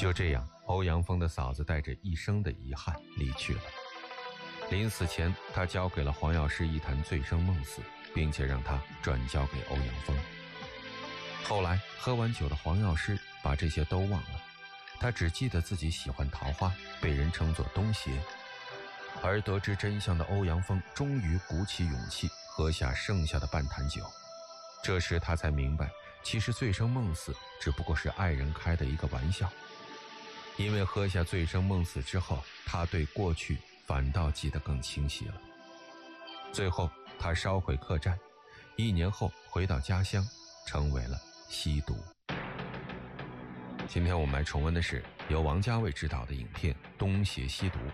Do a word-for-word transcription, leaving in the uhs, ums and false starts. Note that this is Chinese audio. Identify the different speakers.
Speaker 1: 就这样，欧阳锋的嫂子带着一生的遗憾离去了。临死前，他交给了黄药师一坛醉生梦死，并且让他转交给欧阳锋。后来喝完酒的黄药师把这些都忘了，他只记得自己喜欢桃花，被人称作东邪。而得知真相的欧阳锋终于鼓起勇气喝下剩下的半坛酒，这时他才明白，其实醉生梦死只不过是爱人开的一个玩笑。因为喝下醉生梦死之后，他对过去反倒记得更清晰了。最后他烧毁客栈，一年后回到家乡，成为了吸毒。今天我们来重温的是由王家卫执导的影片《东邪西毒》。